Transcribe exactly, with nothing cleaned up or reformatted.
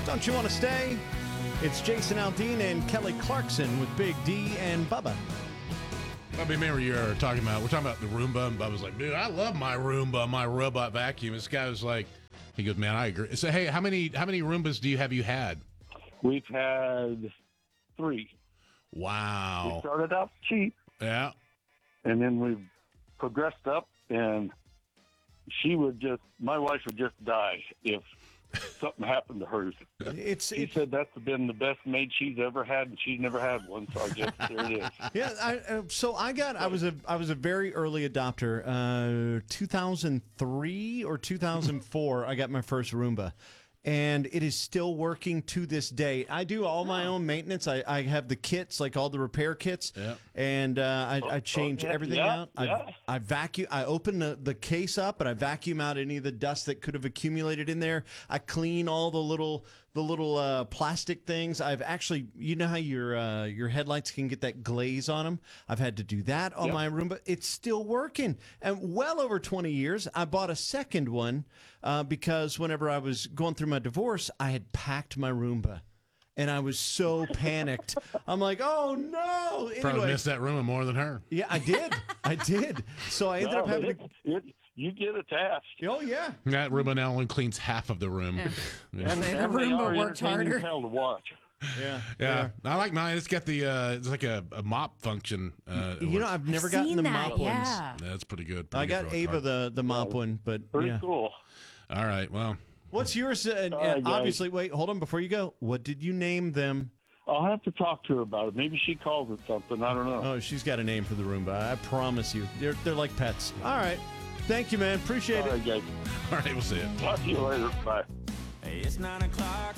Don't You Want to Stay? It's Jason Aldean and Kelly Clarkson with Big D and Bubba. I remember you were talking about, we're talking about the Roomba, and Bubba's like, dude, I love my Roomba, my robot vacuum. This guy was like, he goes, man, I agree. So, hey, how many how many Roombas do you have you had? We've had three. Wow. We started out cheap, Yeah. and then we've progressed up, and she would just, my wife would just die if something happened to hers. It's, She it's said that's been the best maid she's ever had, and she's never had one. So I guess there it is. yeah. I, uh, so I got. I was a. I was a very early adopter. Uh, two thousand three or two thousand four. I got my first Roomba. And it is still working to this day. I do all my own maintenance. I, I have the kits, like all the repair kits, Yeah. and uh, I, I change yeah, everything yeah, out. I, yeah. I vacuum. I open the, the case up, and I vacuum out any of the dust that could have accumulated in there. I clean all the little the little uh, plastic things. I've actually, you know how your uh, your headlights can get that glaze on them. I've had to do that on Yep. my Roomba. It's still working, and well over twenty years. I bought a second one uh, because whenever I was going through my divorce, I had packed my Roomba, and I was so panicked. I'm like, oh no! Probably Anyway, missed that Roomba more than her. yeah, I did, I did. So I ended No, up having. it, To, it, you get attached. oh yeah. That Roomba now only cleans half of the room. And, The and they Roomba are worked entertaining harder. as hell to watch. Yeah, Yeah, I like mine. It's got the uh, it's like a, a mop function. Uh, You know, I've never gotten Seen the that, mop ones. yeah. that's pretty good. Pretty I good got for a Ava car. the the mop one, but Pretty yeah. cool. All right, well, What's yours? Uh, and, All right, and guys. obviously, wait, hold on before you go. What did you name them? I'll have to talk to her about it. Maybe she calls it something. I don't know. Oh, she's got a name for the Roomba. I promise you, they're they're like pets. All right, thank you, man. Appreciate All it. right, guys. all right, we'll see it. Talk to you later. Bye. Hey, it's nine o'clock.